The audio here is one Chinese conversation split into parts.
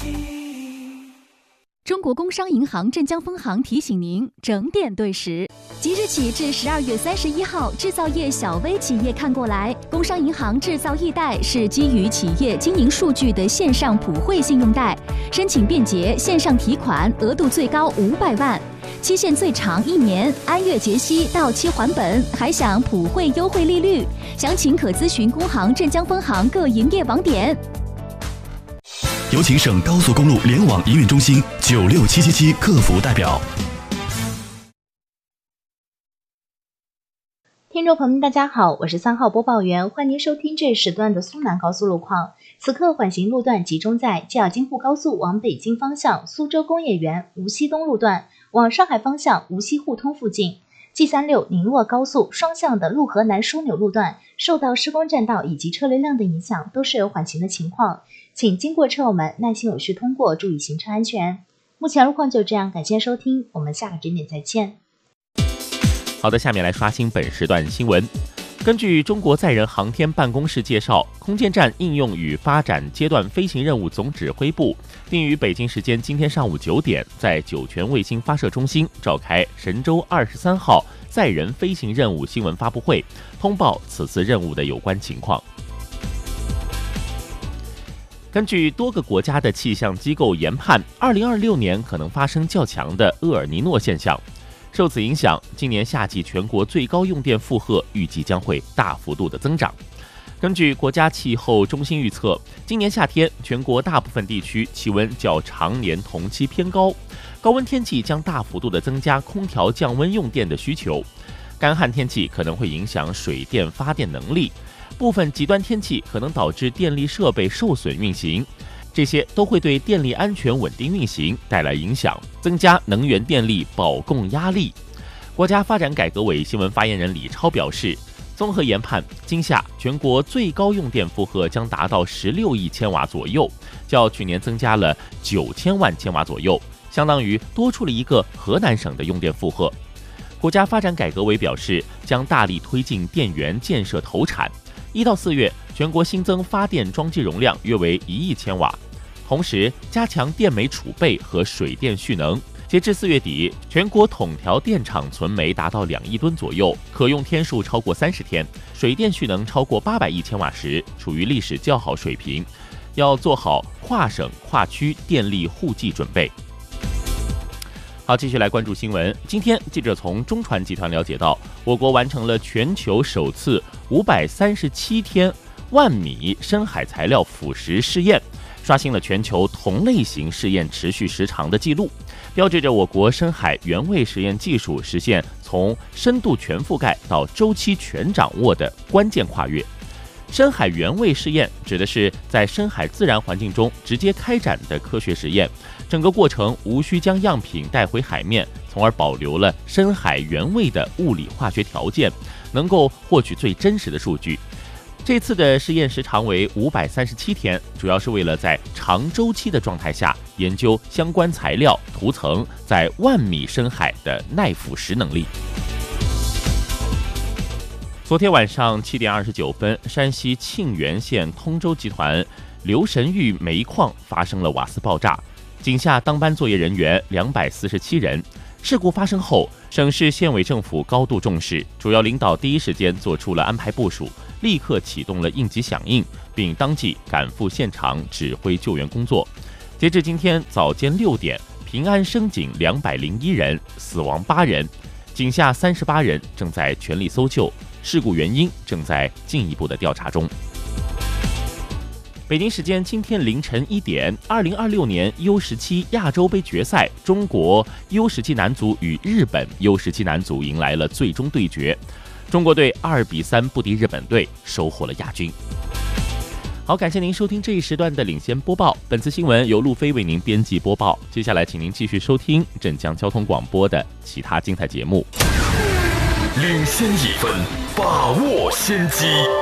中国工商银行镇江分行提醒您整点对时。即日起至12月31号，制造业小微企业看过来，工商银行制造易贷是基于企业经营数据的线上普惠信用贷，申请便捷，线上提款，额度最高500万，期限最长1年，按月结息，到期还本，还享普惠优惠利率。详情可咨询工行镇江分行各营业网点。 有请省高速公路联网营运中心96777客服代表。 听众朋友们，大家好，我是3号播报员，欢迎您收听这时段的苏南高速路况。此刻缓行路段集中在吉尔京沪高速往北京方向苏州工业园无锡东路段，往上海方向无锡互通附近。G36宁洛高速双向的陆河南枢纽路段，受到施工占道以及车流量的影响，都是有缓行的情况，请经过车友们耐心有序通过，注意行车安全。目前路况就这样，感谢收听，我们下个整点再见。 好的，下面来刷新本时段新闻。根据中国载人航天办公室介绍，空间站应用与发展阶段飞行任务总指挥部定于北京时间今天上午9点，在酒泉卫星发射中心召开神舟23号载人飞行任务新闻发布会，通报此次任务的有关情况。根据多个国家的气象机构研判，2026年可能发生较强的厄尔尼诺现象。受此影响，今年夏季全国最高用电负荷预计将会大幅度的增长。根据国家气候中心预测，今年夏天全国大部分地区气温较常年同期偏高，高温天气将大幅度的增加空调降温用电的需求。干旱天气可能会影响水电发电能力，部分极端天气可能导致电力设备受损运行，这些都会对电力安全稳定运行带来影响，增加能源电力保供压力。国家发展改革委新闻发言人李超表示，综合研判，今夏全国最高用电负荷将达到16亿千瓦左右，较去年增加了9000万千瓦左右，相当于多出了一个河南省的用电负荷。国家发展改革委表示，将大力推进电源建设投产，1到4月全国新增发电装机容量约为1亿千瓦，同时加强电煤储备和水电蓄能。截至4月底，全国统调电厂存煤达到2亿吨左右，可用天数超过30天，水电蓄能超过800亿千瓦时，处于历史较好水平，要做好跨省跨区电力互济准备。好，继续来关注新闻。今天，记者从中传集团了解到，我国完成了全球首次537天万米深海材料腐蚀试验，刷新了全球同类型试验持续时长的记录，标志着我国深海原位实验技术实现从深度全覆盖到周期全掌握的关键跨越。深海原位试验指的是在深海自然环境中直接开展的科学实验，整个过程无需将样品带回海面，从而保留了深海原位的物理化学条件，能够获取最真实的数据。这次的试验时长为537天，主要是为了在长周期的状态下研究相关材料涂层在10000米深海的耐腐蚀能力。昨天晚上7点29分，山西沁源县通州集团刘神峪煤矿发生了瓦斯爆炸，井下当班作业人员247人。事故发生后，省市县委政府高度重视，主要领导第一时间做出了安排部署，立刻启动了应急响应，并当即赶赴现场指挥救援工作。截至今天早间6点，平安升井201人，死亡8人，井下38人正在全力搜救，事故原因正在进一步的调查中。北京时间今天凌晨1点，2026年 U17 亚洲杯决赛，中国 U17 男足与日本 U17 男足迎来了最终对决。中国队2比3不敌日本队，收获了亚军。好，感谢您收听这一时段的领先播报。本次新闻由路飞为您编辑播报。接下来，请您继续收听镇江交通广播的其他精彩节目。 领先1分，把握先机。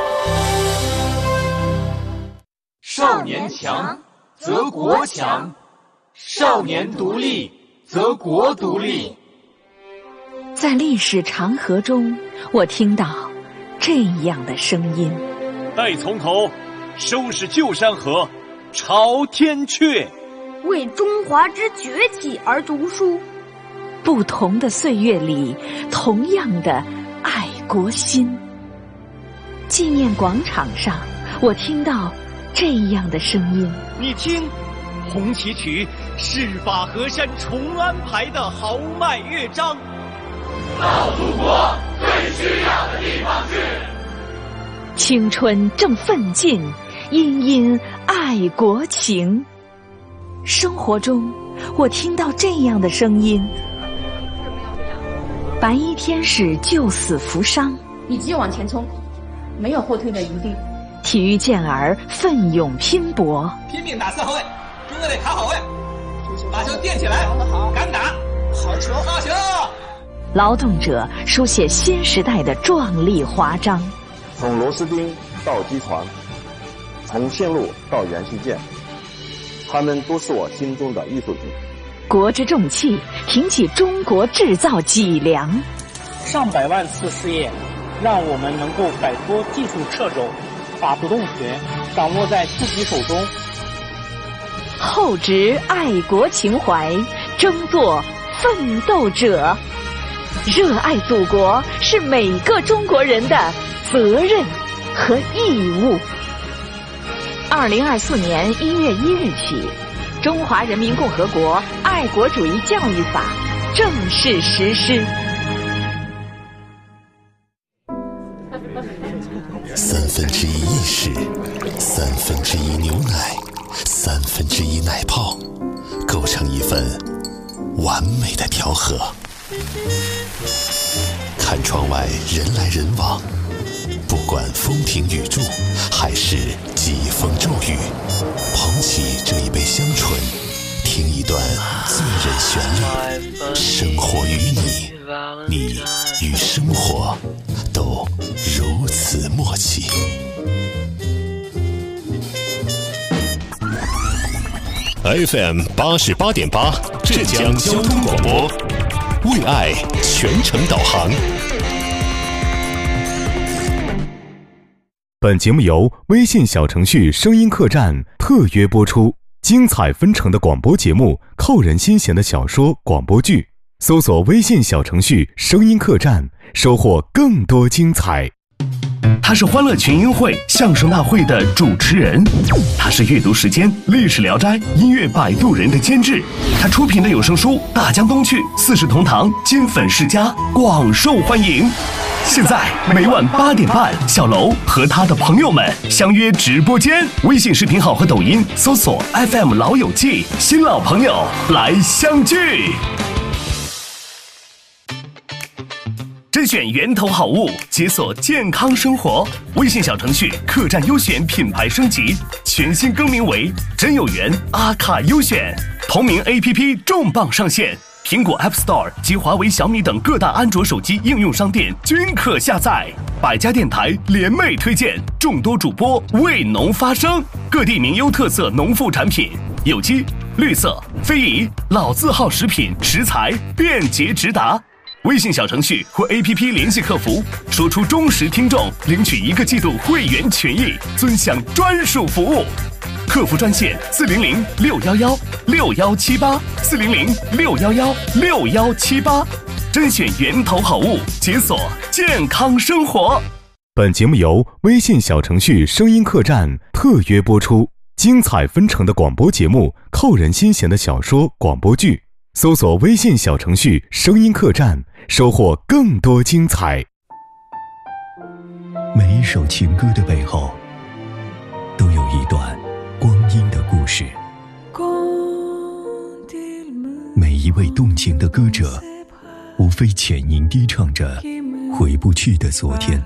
少年强则国强，少年独立则国独立。 在历史长河中，我听到这样的声音： 待从头收拾旧山河，朝天阙。 为中华之崛起而读书。 不同的岁月里，同样的爱国心。纪念广场上，我听到这样的声音： 你听，红旗曲是把河山重安排的豪迈乐章。 到祖国最需要的地方去。 青春正奋进，殷殷爱国情。生活中，我听到这样的声音：白衣天使救死扶伤， 一直往前冲，没有后退的余地。 体育健儿奋勇拼搏， 拼命打四号位，中卫得卡好位，把球垫起来，敢打，好球好球！ 劳动者书写新时代的壮丽华章。 从螺丝钉到机床，从线路到元器件，他们都是我心中的艺术品。 国之重器，挺起中国制造脊梁。 上百万次试验，让我们能够摆脱技术掣肘，把主动权掌握在自己手中。 厚植爱国情怀，争做奋斗者。热爱祖国是每个中国人的责任和义务。2024年1月1日起，《中华人民共和国爱国主义教育法》正式实施。 1/3意式，1/3牛奶，1/3奶泡，构成一份完美的调和。看窗外人来人往，不管风停雨祝，还是疾风骤雨，捧起这一杯香醇，听一段醉人旋律。生活与你，你与生活都如此默契。FM 88.8，浙江交通广播，为爱全程导航。 本节目由微信小程序声音客栈特约播出，精彩纷呈的广播节目，扣人心弦的小说、广播剧，搜索微信小程序声音客栈，收获更多精彩。 他是欢乐群英会相声大会的主持人，他是阅读时间历史聊斋音乐摆渡人的监制，他出品的有声书《大江东去》《四世同堂》金粉世家广受欢迎。现在每晚8点半，小楼和他的朋友们相约直播间，微信视频号和抖音搜索 FM 老友记，新老朋友来相聚。甄选源头好物，解锁健康生活。微信小程序客栈优选品牌升级，全新更名为真有缘阿卡优选。同名 APP 重磅上线，苹果 App Store 及华为、小米等各大安卓手机应用商店均可下载。百家电台联袂推荐，众多主播为农发声，各地名优特色农副产品，有机、绿色、非遗、老字号食品食材便捷直达。微信小程序或 APP 联系客服，说出忠实听众，领取1个季度会员权益，尊享专属服务。客服专线400-611-6178，400-611-6178，甄选源头好物，解锁健康生活。 本节目由微信小程序声音客栈特约播出，精彩纷呈的广播节目，扣人心弦的小说、广播剧，搜索微信小程序声音客栈，收获更多精彩。 每一首情歌的背后，都有一段光阴的故事。每一位动情的歌者，无非浅吟低唱着回不去的昨天。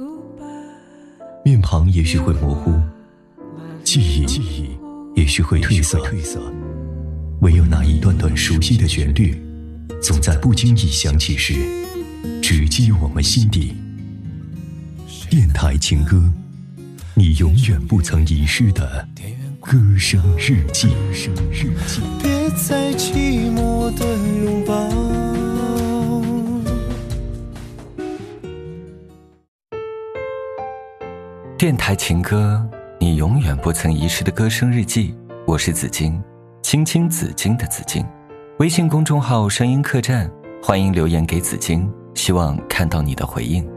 面庞也许会模糊，记忆也许会褪色，唯有那一段段熟悉的旋律，总在不经意响起时，直击我们心底。电台情歌，你永远不曾遗失的歌声日记。 别再寂寞的拥抱。 电台情歌，你永远不曾遗失的歌声日记。我是紫金， 青青子衿的子衿。微信公众号声音客栈，欢迎留言给子衿，希望看到你的回应。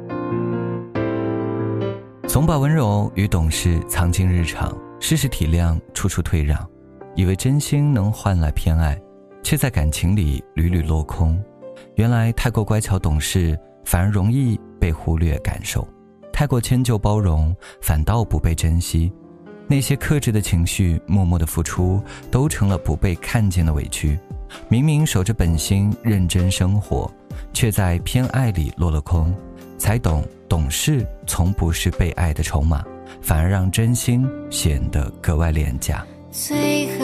总把温柔与懂事藏进日常，事事体谅，处处退让，以为真心能换来偏爱，却在感情里屡屡落空。原来太过乖巧懂事，反而容易被忽略感受，太过迁就包容，反倒不被珍惜。那些克制的情绪，默默的付出，都成了不被看见的委屈。明明守着本心认真生活，却在偏爱里落了空，才懂事从不是被爱的筹码，反而让真心显得格外廉价。